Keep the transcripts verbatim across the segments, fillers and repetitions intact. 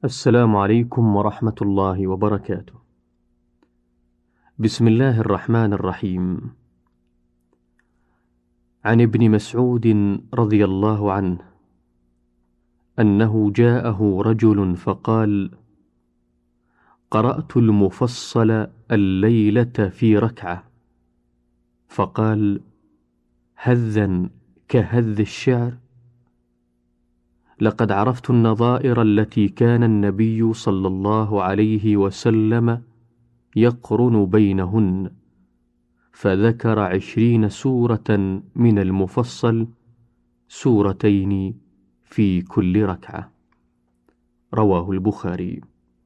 السلام عليكم ورحمة الله وبركاته. بسم الله الرحمن الرحيم. عن ابن مسعود رضي الله عنه أنه جاءه رجل فقال: قرأت المفصل الليلة في ركعة. فقال: هذا كهذ الشعر؟ لقد عرفت النظائر التي كان النبي صلى الله عليه وسلم يقرن بينهن، فذكر عشرين سورة من المفصل، سورتين في كل ركعة. رواه البخاري.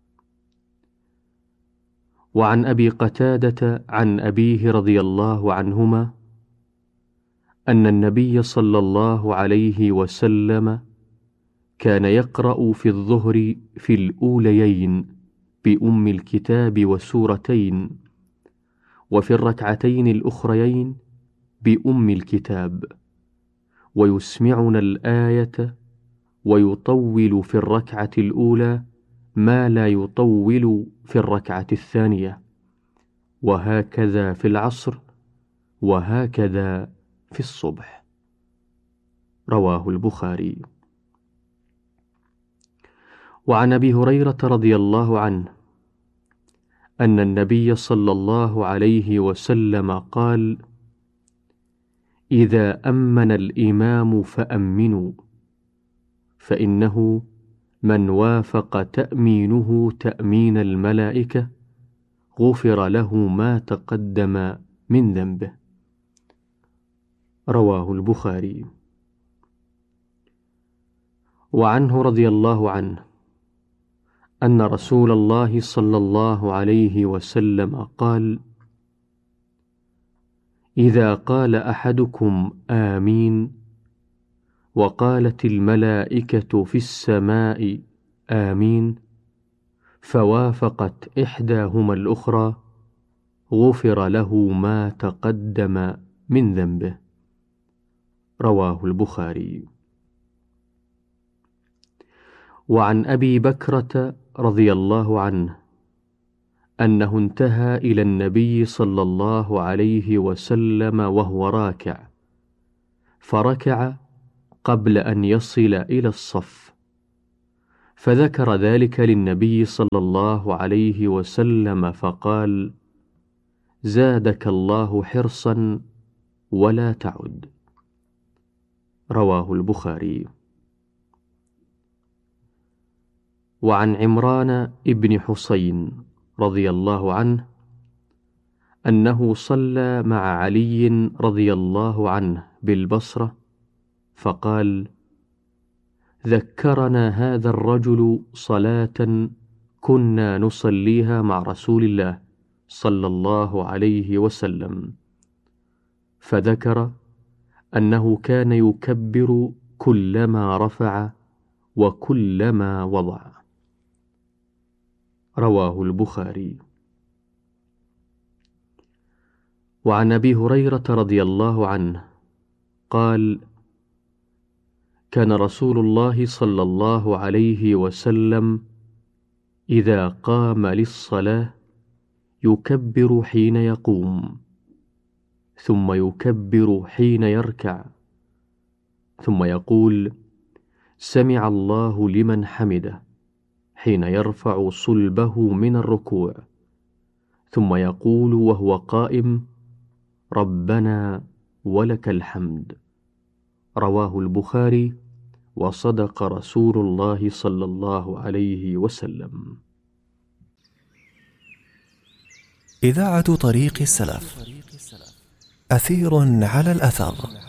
وعن أبي قتادة عن أبيه رضي الله عنهما أن النبي صلى الله عليه وسلم كان يقرأ في الظهر في الأوليين بأم الكتاب وسورتين، وفي الركعتين الأخريين بأم الكتاب، ويسمعنا الآية، ويطول في الركعة الأولى ما لا يطول في الركعة الثانية، وهكذا في العصر، وهكذا في الصبح. رواه البخاري. وعن أبي هريرة رضي الله عنه أن النبي صلى الله عليه وسلم قال: إذا أمن الإمام فأمنوا، فإنه من وافق تأمينه تأمين الملائكة غفر له ما تقدم من ذنبه. رواه البخاري. وعنه رضي الله عنه أن رسول الله صلى الله عليه وسلم قال: إذا قال أحدكم آمين وقالت الملائكة في السماء آمين، فوافقت إحداهما الأخرى غفر له ما تقدم من ذنبه. رواه البخاري. وعن أبي بكرة رضي الله عنه أنه انتهى إلى النبي صلى الله عليه وسلم وهو راكع، فركع قبل أن يصل إلى الصف، فذكر ذلك للنبي صلى الله عليه وسلم فقال: زادك الله حرصا ولا تعد. رواه البخاري. وعن عمران ابن حسين رضي الله عنه أنه صلى مع علي رضي الله عنه بالبصرة، فقال: ذكرنا هذا الرجل صلاة كنا نصليها مع رسول الله صلى الله عليه وسلم، فذكر أنه كان يكبر كلما رفع وكلما وضع. رواه البخاري. وعن أبي هريرة رضي الله عنه قال: كان رسول الله صلى الله عليه وسلم إذا قام للصلاة يكبر حين يقوم، ثم يكبر حين يركع، ثم يقول: سمع الله لمن حمده، حين يرفع صلبه من الركوع، ثم يقول وهو قائم: ربنا ولك الحمد. رواه البخاري. وصدق رسول الله صلى الله عليه وسلم. إذاعة طريق السلف، أثير على الأثر.